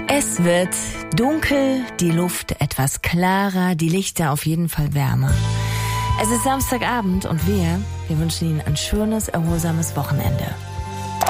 Es wird dunkel, die Luft etwas klarer, die Lichter auf jeden Fall wärmer. Es ist Samstagabend und wir wünschen Ihnen ein schönes, erholsames Wochenende.